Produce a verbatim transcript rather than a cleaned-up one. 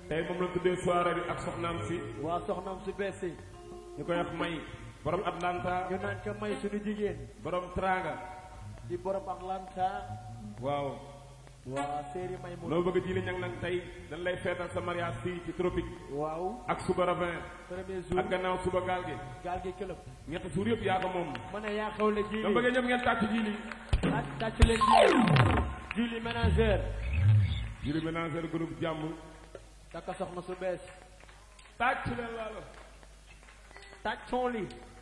tey moom la tuddee soirée bi ak soxnaam si. waa soxnaam si bees si. ñu koy wax May. borom Atlanta. ñu naan ko May suñu jigéen. borom Tranga. di borom Atlanta. waaw. waa séeri May mu. loo bëgg ji li ñang nag tey dañ lay feetal sa mariage fii ci tropique. waaw. ak suba ravin. premier jour ak gannaaw suba gaal gi. gaal gi këlëb. ñetti suur yëpp yaa ko moom. ma ne yaa xewle ji li. dama bëggee ñëpp ngeen tàcc ji li. tàcc tàcc leen ji li. ji li ménageur. ji li ménageur groupe jàmm. takka soxna su bees. tàcc leen laalo. tàcc son li.